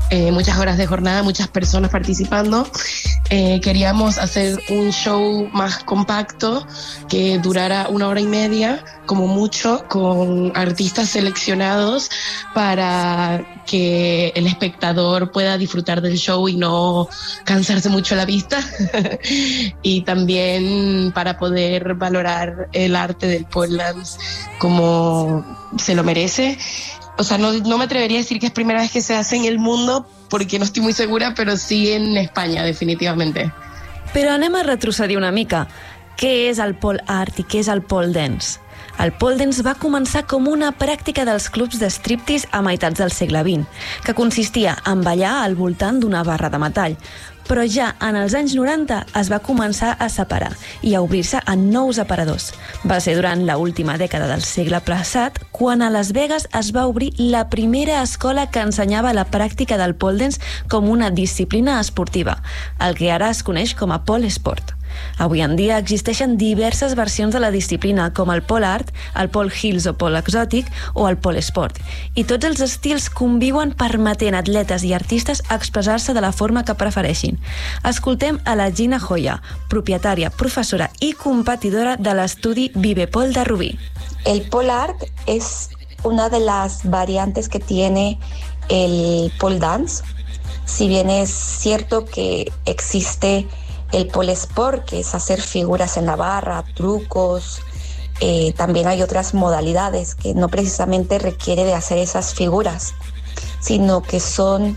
muchas horas de jornada, muchas personas participando. Queríamos hacer un show más compacto que durara 1 hora y media, como mucho, con artistas seleccionados para que el espectador pueda disfrutar del show y no cansarse mucho la vista. Y también para poder valorar el arte del pole dance como se lo merece. O sea, no me atrevería a decir que es primera vez que se hace en el mundo, porque no estoy muy segura, però sí en Espanya, definitivamente. Però anem a retrocedir una mica. Què és el pole art i què és el pole dance? El pole dance va començar com una pràctica dels clubs de striptease a meitats del segle XX, que consistia en ballar al voltant d'una barra de metall. Però ja en els anys 90 es va començar a separar i a obrir-se a nous aparadors. Va ser durant l'última dècada del segle passat quan a Las Vegas es va obrir la primera escola que ensenyava la pràctica del pole dance com una disciplina esportiva, el que ara es coneix com a pole sport. Avui en dia existeixen diverses versions de la disciplina, com el pole art, el pole hills o pole exòtic o el pole sport. I tots els estils conviuen permetent atletes i artistes expressar-se de la forma que prefereixin. Escoltem a la Gina Joya, propietària, professora i competidora de l'estudi Vivepol de Rubí. El pole art es una de las variantes que tiene el pole dance. Si bien es cierto que existe el pole sport, que es hacer figuras en la barra, trucos, también hay otras modalidades que no precisamente requiere de hacer esas figuras, sino que son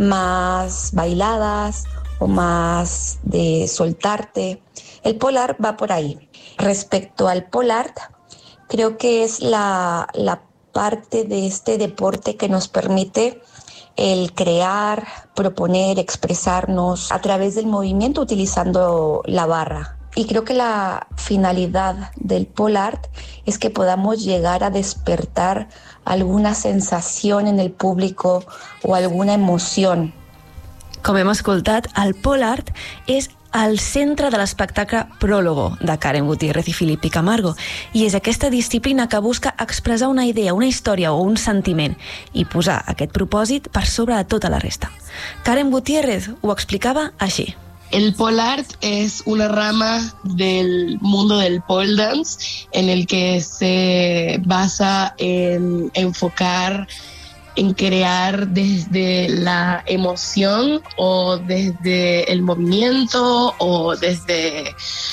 más bailadas o más de soltarte. El pole art va por ahí. Respecto al pole art, creo que es la parte de este deporte que nos permite el crear, proponer, expresarnos a través del movimiento utilizando la barra. Y creo que la finalidad del pole art es que podamos llegar a despertar alguna sensación en el público o alguna emoción. Com hem escoltat, el pole art és al centre de l'espectacle Prólogo, de Karen Gutiérrez i Filippi Camargo, i és aquesta disciplina que busca expressar una idea, una història o un sentiment i posar aquest propòsit per sobre de tota la resta. Karen Gutiérrez ho explicava així. El pole art es una rama del mundo del pole dance en el que se basa en enfocar, en crear desde la emoción o desde el movimiento o desde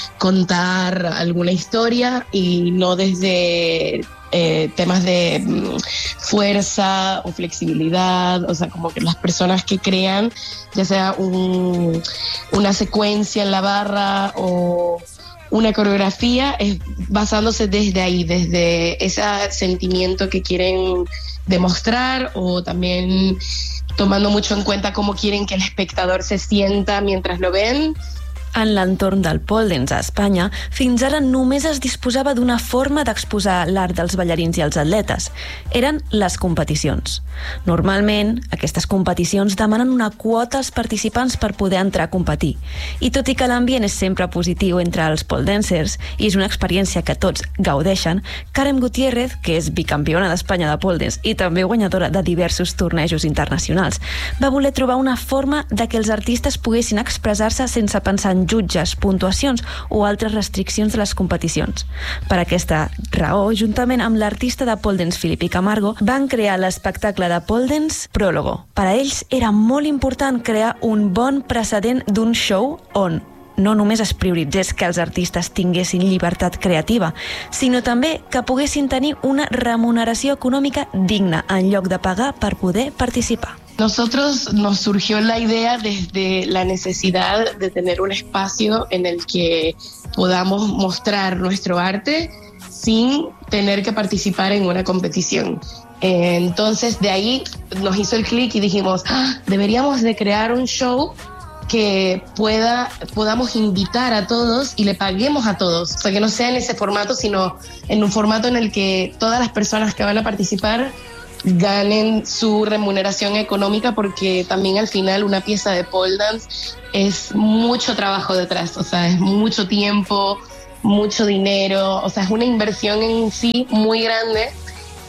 contar alguna historia y no desde temas de fuerza o flexibilidad. O sea, como que las personas que crean, ya sea una secuencia en la barra o una coreografía, es basándose desde ahí, desde ese sentimiento que quieren demostrar, o también tomando mucho en cuenta cómo quieren que el espectador se sienta mientras lo ven. En l'entorn del pole dance a Espanya, fins ara només es disposava d'una forma d'exposar l'art dels ballarins i els atletes. Eren les competicions. Normalment, aquestes competicions demanen una quota als participants per poder entrar a competir. I tot i que l'ambient és sempre positiu entre els pole dancers i és una experiència que tots gaudeixen, Karen Gutiérrez, que és bicampiona d'Espanya de pole dance i també guanyadora de diversos tornejos internacionals, va voler trobar una forma de que els artistes poguessin expressar-se sense pensar en jutges, puntuacions o altres restriccions de les competicions. Per aquesta raó, juntament amb l'artista de pole dance Filippi Camargo, van crear l'espectacle de pole dance Prólogo. Per a ells era molt important crear un bon precedent d'un show on no només es prioritzés que els artistes tinguessin llibertat creativa, sinó també que poguessin tenir una remuneració econòmica digna en lloc de pagar per poder participar. Nosotros nos surgió la idea desde la necesidad de tener un espacio en el que podamos mostrar nuestro arte sin tener que participar en una competición. Entonces de ahí nos hizo el clic y dijimos, deberíamos de crear un show que podamos invitar a todos y le paguemos a todos. O sea, que no sea en ese formato, sino en un formato en el que todas las personas que van a participar ganen su remuneración económica, porque también al final una pieza de pole dance es mucho trabajo detrás, o sea, es mucho tiempo, mucho dinero, o sea, es una inversión en sí muy grande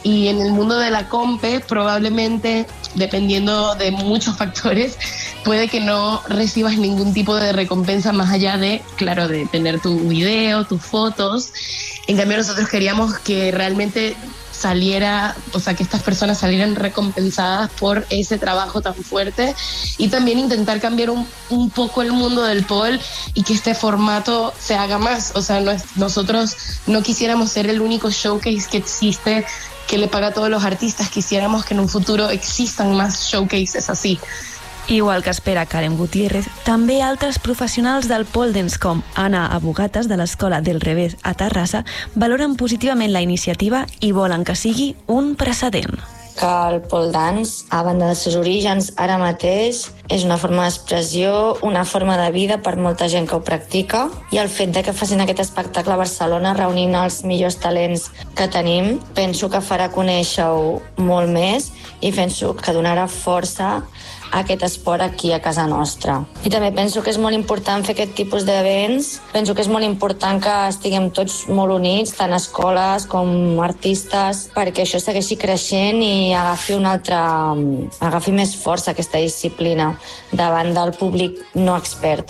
Y en el mundo de la compe, probablemente, dependiendo de muchos factores, puede que no recibas ningún tipo de recompensa más allá de, claro, de tener tu video, tus fotos. En cambio, nosotros queríamos que realmente saliera, o sea, que estas personas salieran recompensadas por ese trabajo tan fuerte, y también intentar cambiar un poco el mundo del pole y que este formato se haga más. O sea, nosotros no quisiéramos ser el único showcase que existe que le paga a todos los artistas. Quisiéramos que en un futuro existan más showcases así. Igual que espera Karen Gutiérrez, també altres professionals del pole dance com Anna Abogates de l'Escola del Revés a Terrassa valoren positivament la iniciativa i volen que sigui un precedent. Que el pole dance, a banda dels seus orígens, ara mateix és una forma d'expressió, una forma de vida per molta gent que ho practica, i el fet de que facin aquest espectacle a Barcelona reunint els millors talents que tenim, penso que farà conèixer-ho molt més i penso que donarà força a aquest esport aquí a casa nostra. I també penso que és molt important fer aquest tipus d'events. Penso que és molt important que estiguem tots molt units, tant escoles com artistes, perquè això segueixi creixent i agafi més força aquesta disciplina davant del públic no expert.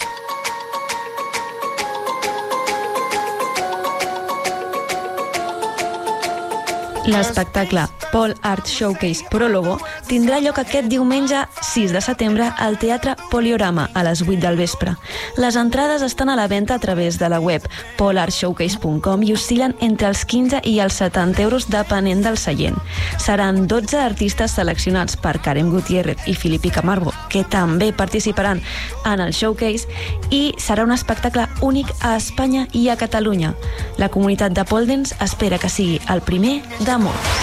L'espectacle Pole Art Showcase Prólogo tindrà lloc aquest diumenge 6 de setembre al Teatre Poliorama a les 8 del vespre. Les entrades estan a la venda a través de la web polartshowcase.com i oscil·len entre els 15 i els 70 euros depenent del seient. Seran 12 artistes seleccionats per Karen Gutiérrez i Filippi Camargo, que també participaran en el showcase, i serà un espectacle únic a Espanya i a Catalunya. La comunitat de pole dance espera que sigui el primer de molts.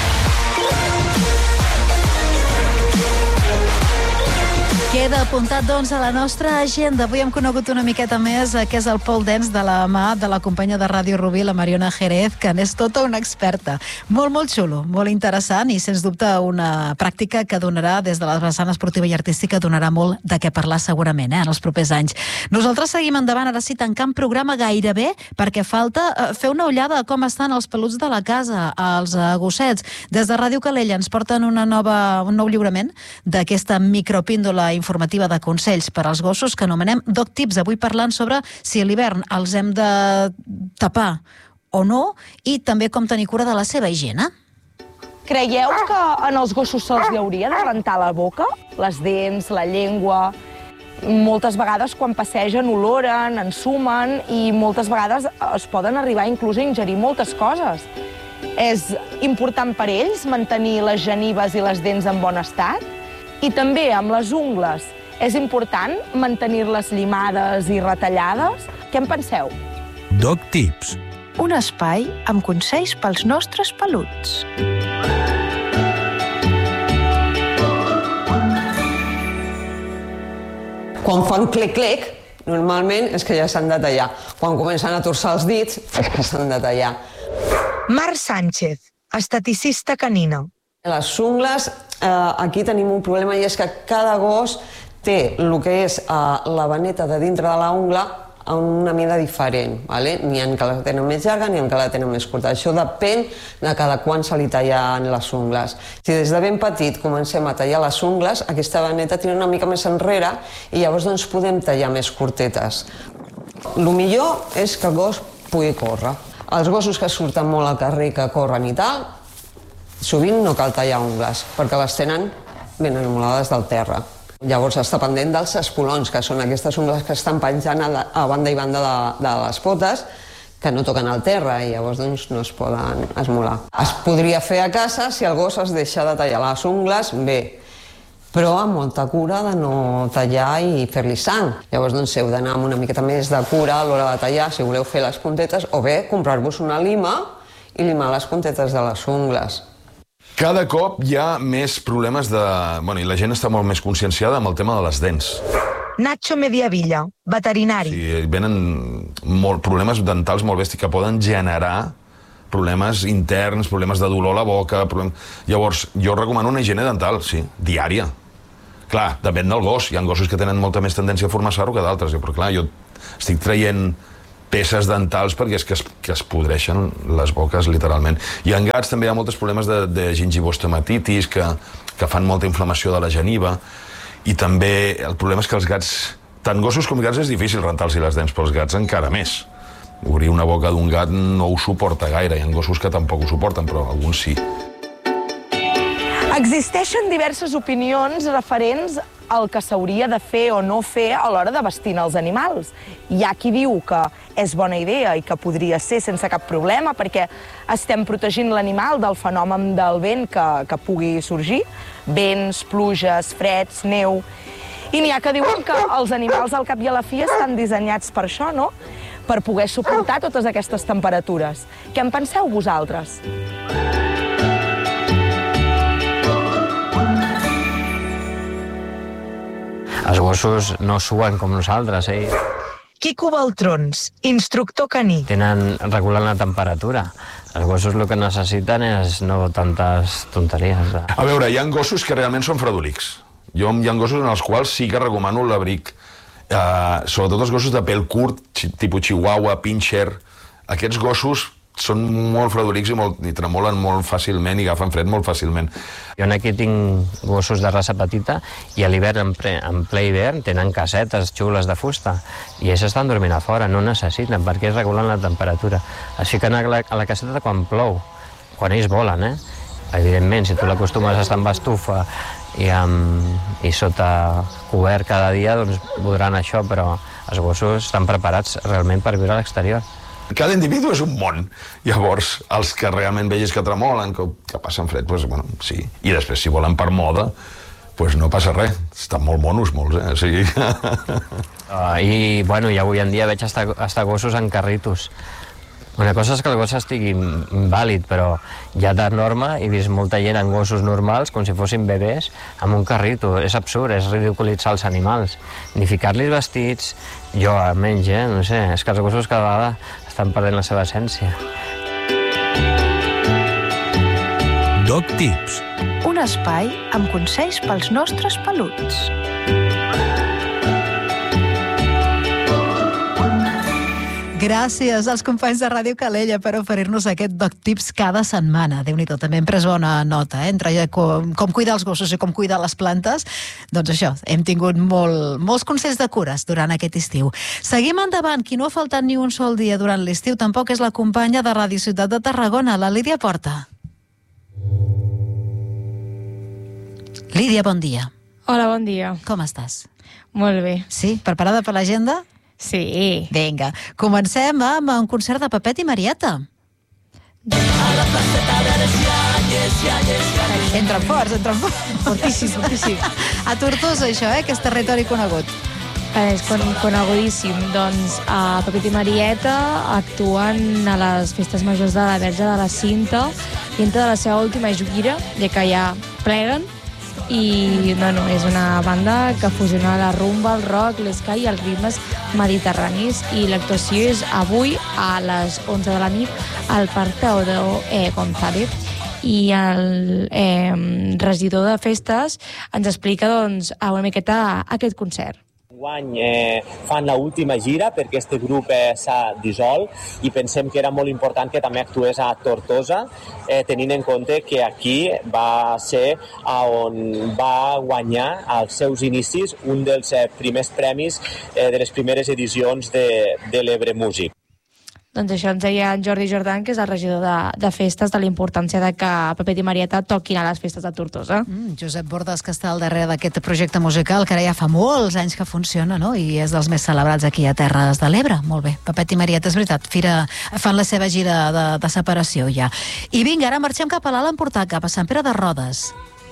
Queda apuntat, doncs, a la nostra agenda. Avui hem conegut una miqueta més què és el pole dance de la mà de la companya de Ràdio Rubí, la Mariona Jerez, que n'és tota una experta. Molt, molt xulo, molt interessant i, sens dubte, una pràctica que donarà, des de la vessant esportiva i artística, donarà molt de què parlar segurament en els propers anys. Nosaltres seguim endavant, ara sí, tancant programa gairebé, perquè falta fer una ullada a com estan els peluts de la casa, els gossets. Des de Ràdio Calella ens porten un nou lliurament d'aquesta micropíndola informativa de consells per als gossos que anomenem Dog Tips, avui parlant sobre si a l'hivern els hem de tapar o no, i també com tenir cura de la seva higiene. Creieu que en els gossos se'ls hauria de rentar la boca, les dents, la llengua? Moltes vegades quan passegen oloren, ensumen i moltes vegades es poden arribar inclús a ingerir moltes coses. És important per ells mantenir les genives i les dents en bon estat? I també amb les ungles és important mantenir-les llimades i retallades? Què en penseu? Dog Tips. Un espai amb consells pels nostres peluts. Quan fan clec-clec, normalment és que ja s'han de tallar. Quan comencen a torçar els dits, és que s'han de tallar. Mar Sánchez, esteticista canina. Les ungles, aquí tenim un problema, i és que cada gos té el que és la vaneta de dintre de la ungla a una mida diferent. N'hi ha que la tenen més llarga, n'hi ha que la tenen més curta. Això depèn de cada quan se li tallen les ungles. Si des de ben petit comencem a tallar les ungles, aquesta vaneta tira una mica més enrere i llavors podem tallar més curtetes. El millor és que el gos pugui córrer. Els gossos que surten molt al carrer, que corren i tal, sovint no cal tallar ungles, perquè les tenen ben enmolades del terra. Llavors està pendent dels espolons, que són aquestes ungles que estan penjant a banda i banda de les potes, que no toquen al terra i llavors no es poden esmolar. Es podria fer a casa si el gos es deixa de tallar les ungles, bé, però amb molta cura de no tallar i fer-li sang. Llavors heu d'anar amb una miqueta més de cura a l'hora de tallar, si voleu fer les puntetes, o bé comprar-vos una lima i limar les puntetes de les ungles. Cada cop hi ha més problemes i la gent està molt més conscienciada amb el tema de les dents. Nacho Mediavilla, veterinari. Sí, venen problemes dentals molt bèsties que poden generar problemes interns, problemes de dolor a la boca. Llavors, jo recomano una higiene dental, sí, diària. Clar, depèn del gos. Hi ha gossos que tenen molta més tendència a formar sarro que d'altres, però clar, jo estic traient peces dentals perquè és que es podreixen les boques, literalment. I en gats també hi ha molts problemes de gingivostomatitis que fan molta inflamació de la geniva, i també el problema és que els gats, tant gossos com gats, és difícil rentar-los les dents, però els gats encara més. Obrir una boca d'un gat no ho suporta gaire. Hi ha gossos que tampoc ho suporten, però alguns sí. Existeixen diverses opinions referents al que s'hauria de fer o no fer a l'hora de vestir els animals. Hi ha qui diu que és bona idea i que podria ser sense cap problema perquè estem protegint l'animal del fenomen del vent que pugui sorgir, vents, pluges, freds, neu. I n'hi ha que diuen que els animals al cap i a la fi estan dissenyats per això, no? Per poder suportar totes aquestes temperatures. Què en penseu vosaltres? Els gossos no suen com nosaltres, Quico Baltrons, instructor caní. Tenen regulant la temperatura. Els gossos el que necessiten és no tantes tonteries. A veure, hi ha gossos que realment són fredolics. Hi ha gossos en els quals sí que recomano l'abric. Sobretot els gossos de pèl curt, tipus chihuahua, pincher. Aquests gossos són molt fredolics i tremolen molt fàcilment i agafen fred molt fàcilment. Jo aquí tinc gossos de raça petita i a l'hivern, en ple hivern, tenen casetes xules de fusta i ells estan dormint a fora, no necessiten perquè ells regulen la temperatura. Es fiquen a la caseta quan plou, quan ells volen, Evidentment, si tu l'acostumes a estar amb estufa i sota cobert cada dia, doncs voldran això, però els gossos estan preparats realment per viure a l'exterior. Cada individu és un món. Llavors, els que realment vegis que tremolen, que passen fred, doncs, bueno, sí. I després, si volen per moda, doncs no passa res. Estan molt monos, molts, O sigui... I avui en dia veig hasta gossos en carritos. Una cosa és que el gos estigui invàlid, però ja de norma he vist molta gent en gossos normals, com si fossin bebès, amb un carrito. És absurd, és ridiculitzar els animals. Ni ficar-los vestits, jo almenys, no sé, és que els gossos cada vegada estan perdent la seva essència. Dog Tips. Un espai amb consells pels nostres peluts. Gràcies als companys de Ràdio Calella per oferir-nos aquest Dog Tips cada setmana. Déu-n'hi-do, també hem pres bona nota, entre com cuidar els gossos i com cuidar les plantes. Doncs això, hem tingut molts consells de cures durant aquest estiu. Seguim endavant. Qui no ha faltat ni un sol dia durant l'estiu tampoc és la companya de Ràdio Ciutat de Tarragona, la Lídia Porta. Lídia, bon dia. Hola, bon dia. Com estàs? Molt bé. Sí? Preparada per l'agenda? Sí. Vinga, comencem amb un concert de Pepet i Marieta. Entren forts. Fortíssim. A Tortosa, això, que és territori conegut. És conegudíssim. Doncs Pepet i Marieta actuen a les festes majors de la Verge de la Cinta dintre de la seva última gira, ja que ja pleguen. I és una banda que fusiona la rumba, el rock, l'esca i els ritmes mediterranis, i l'actuació és avui a les 11 de la nit al Parc Teodor González. I el regidor de festes ens explica una miqueta aquest concert. Enguany fan l'última gira perquè este grup s'ha dissolt i pensem que era molt important que també actués a Tortosa, tenint en compte que aquí va ser on va guanyar als seus inicis un dels primers premis de les primeres edicions de l'Ebre Music. Doncs això ens deia en Jordi Jordan, que és el regidor de festes, de la importància de que Pepet i Marieta toquin a les festes de Tortosa. Josep Bordes, que està al darrere d'aquest projecte musical, que ara ja fa molts anys que funciona, no? I és dels més celebrats aquí a Terres de l'Ebre. Molt bé. Pepet i Marieta, és veritat, fan la seva gira de separació ja. I vinga, ara marxem cap a l'Alt Empordà, cap a Sant Pere de Rodes.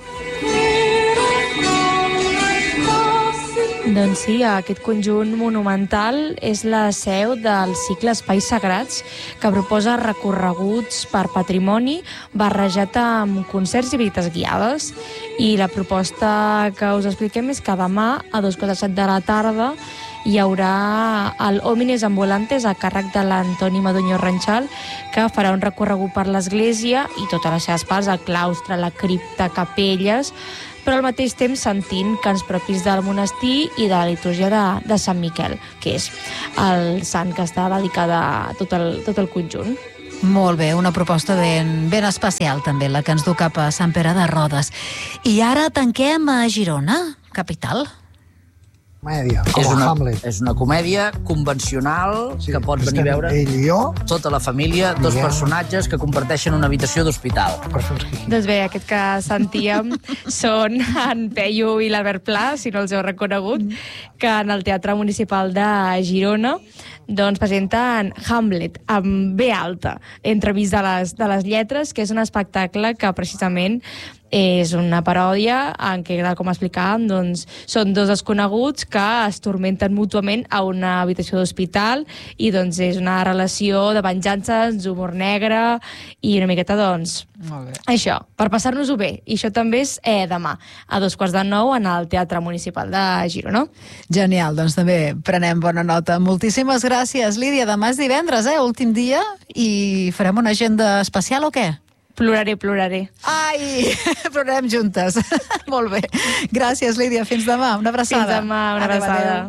Doncs sí, aquest conjunt monumental és la seu del cicle Espais Sagrats, que proposa recorreguts per patrimoni barrejat amb concerts i visites guiades. I la proposta que us expliquem és que demà, a 2:07 de la tarda, hi haurà el Homines Ambulantes a càrrec de l'Antoni Maduño Ranchal, que farà un recorregut per l'església i totes les seves parts, el claustre, la cripta, capelles, però al mateix temps sentint cants propis del monestir i de la litúrgia de Sant Miquel, que és el sant que està dedicada a tot el conjunt. Molt bé, una proposta ben especial també, la que ens du cap a Sant Pere de Rodes. I ara tanquem a Girona, capital. Comèdia, com Hamlet. És una comèdia convencional que pots venir a veure ell i jo, tota la família, dos personatges que comparteixen una habitació d'hospital. Doncs bé, aquest que sentíem són en Peyu i l'Albert Pla, si no els heu reconegut, que en el Teatre Municipal de Girona presenten Hamlet, amb B alta, entremig de les lletres, que és un espectacle que precisament és una paròdia en què, com explicàvem, són dos desconeguts que es tormenten mútuament a una habitació d'hospital i és una relació de venjances, humor negre i una miqueta, això, per passar-nos-ho bé. I això també és demà, a 9:15 en el Teatre Municipal de Girona. Genial, doncs també prenem bona nota. Moltíssimes gràcies, Lídia. Demà és divendres, últim dia, i farem una agenda especial o què? Ploraré. Ai, plorarem juntes. Molt bé. Gràcies, Lídia. Fins demà. Una abraçada. Fins demà, una abraçada.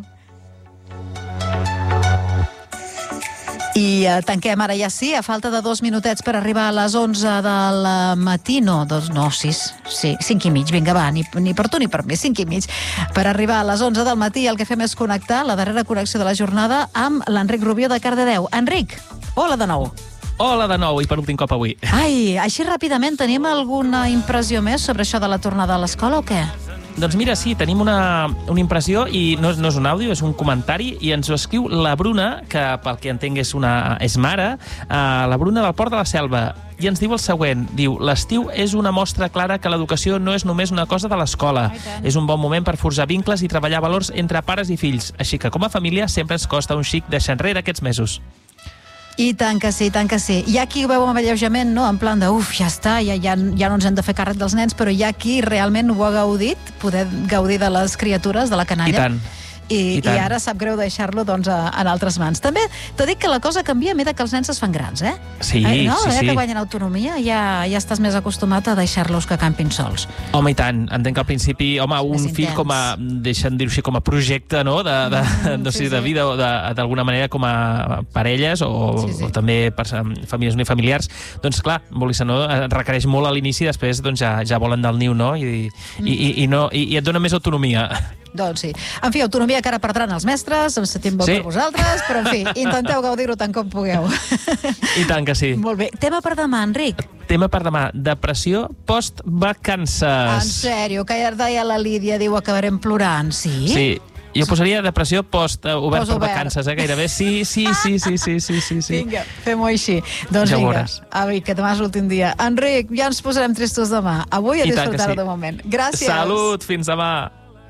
I tanquem ara ja sí, a falta de 2 minutets per arribar a les 11 del matí. No, 5 i mig. Vinga, va, ni per tu ni per mi, 5 i mig. Per arribar a les 11 del matí el que fem és connectar la darrera connexió de la jornada amb l'Enric Rubió de Cardedeu. Enric, hola de nou. Hola de nou, i per últim cop avui. Ai, així ràpidament, tenim alguna impressió més sobre això de la tornada a l'escola o què? Doncs mira, sí, tenim una impressió, i no és un àudio, és un comentari, i ens ho escriu la Bruna, que pel que entenc és mare, la Bruna del Port de la Selva, i ens diu el següent, diu: l'estiu és una mostra clara que l'educació no és només una cosa de l'escola, és un bon moment per forjar vincles i treballar valors entre pares i fills, així que com a família sempre ens costa un xic deixar enrere aquests mesos. I tant que sí, tant que sí. Hi ha qui ho veu amb alleujament, no? En plan de, ja està, ja no ens hem de fer càrrec dels nens, però hi ha qui realment ho ha gaudit, poder gaudir de les criatures, de la canalla. I tant. I ara sap greu deixar-lo en altres mans. També t'ho dic que la cosa canvia a mesura que els nens es fan grans, eh? Sí, no? sí. Que guanyen autonomia ja estàs més acostumat a deixar-los que campin sols. Home, i tant. Entenc que al principi, un fill com a, deixa'm dir-ho així, com a projecte, no? De vida o d'alguna manera com a parelles o també per famílies unifamiliars, doncs clar, requereix molt a l'inici i després ja volen del niu, no? I et dona més autonomia. Doncs sí. En fi, autonomia que ara perdran els mestres, em sentim bo per vosaltres, però en fi, intenteu gaudir-ho tant com pugueu. I tant que sí. Molt bé. Tema per demà, Enric. Tema per demà, depressió post-vacances. En sèrio, que ja deia la Lídia, diu acabarem plorant, sí? Sí. Jo posaria depressió post-obert per vacances, gairebé. Sí. Vinga, fem-ho així. Doncs vinga, avui, que demà és l'últim dia. Enric, ja ens posarem tristos demà. Avui a disfrutar-ho de moment. Gràcies. Salut, fins demà.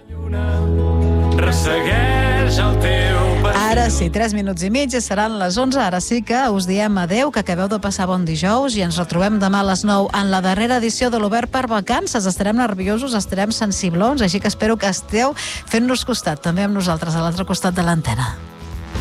Ressegueix el teu perfil. Ara sí, 3 minuts i mig, seran les 11. Ara sí que us diem adeu, que acabeu de passar bon dijous i ens retrobem demà a les 9 en la darrera edició de l'Obert per Vacances. Estarem nerviosos, estarem sensiblons, així que espero que esteu fent-nos costat, també amb nosaltres, a l'altre costat de l'antena.